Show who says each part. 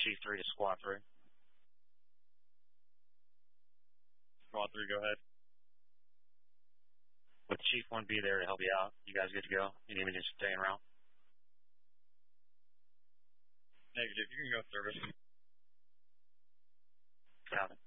Speaker 1: Chief 3 to Squad 3.
Speaker 2: Squad 3, go ahead.
Speaker 1: With Chief 1B there to help you out. You guys good to go? You need me to just stay en route?
Speaker 2: Negative. You can go service.
Speaker 1: Got it.